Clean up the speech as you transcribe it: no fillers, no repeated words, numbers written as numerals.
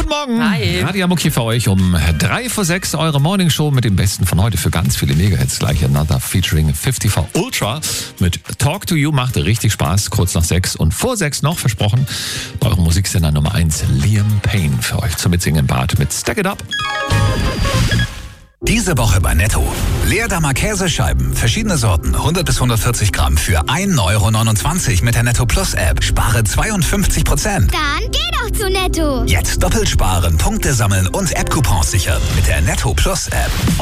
Guten Morgen. Hi. Radio Mucki für euch um 5:03, eure Morningshow mit dem Besten von heute für ganz viele Mega-Hits. Gleich Another featuring 54 Ultra mit Talk to You. Macht richtig Spaß. Kurz nach 6 und vor 6 noch, versprochen, bei eurem Musiksender Nummer 1 Liam Payne für euch zum Mitsingen im Bad mit Stack It Up. Diese Woche bei Netto. Leerdammer Käsescheiben, verschiedene Sorten, 100 bis 140 Gramm für 1,29 € mit der Netto Plus App. Spare 52%. Dann geh doch zu Netto. Jetzt doppelt sparen, Punkte sammeln und App-Coupons sichern mit der Netto Plus App.